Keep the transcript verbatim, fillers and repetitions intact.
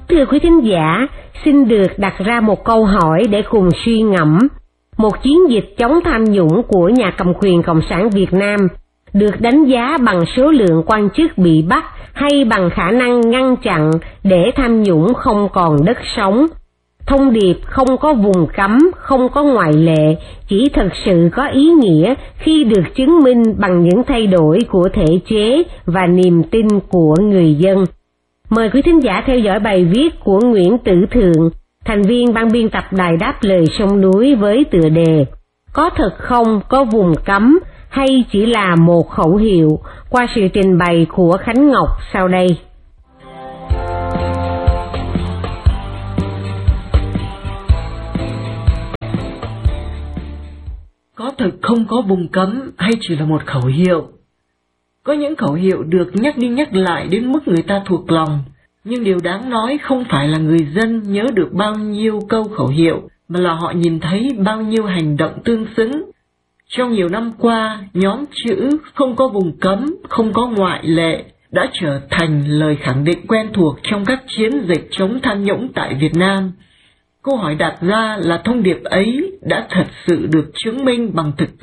Thưa quý thính giả, xin được đặt ra một câu hỏi để cùng suy ngẫm. Một chiến dịch chống tham nhũng của nhà cầm quyền Cộng sản Việt Nam được đánh giá bằng số lượng quan chức bị bắt hay bằng khả năng ngăn chặn để tham nhũng không còn đất sống? Thông điệp không có vùng cấm, không có ngoại lệ, chỉ thực sự có ý nghĩa khi được chứng minh bằng những thay đổi của thể chế và niềm tin của người dân. Mời quý thính giả theo dõi bài viết của Nguyễn Tử Thượng, thành viên ban biên tập Đài Đáp Lời Sông Núi với tựa đề Có thật không có vùng cấm hay chỉ là một khẩu hiệu, qua sự trình bày của Khánh Ngọc sau đây. Có thật không có vùng cấm hay chỉ là một khẩu hiệu? Có những khẩu hiệu được nhắc đi nhắc lại đến mức người ta thuộc lòng, nhưng điều đáng nói không phải là người dân nhớ được bao nhiêu câu khẩu hiệu, mà là họ nhìn thấy bao nhiêu hành động tương xứng. Trong nhiều năm qua, nhóm chữ không có vùng cấm, không có ngoại lệ đã trở thành lời khẳng định quen thuộc trong các chiến dịch chống tham nhũng tại Việt Nam. Câu hỏi đặt ra là thông điệp ấy đã thật sự được chứng minh bằng thực tế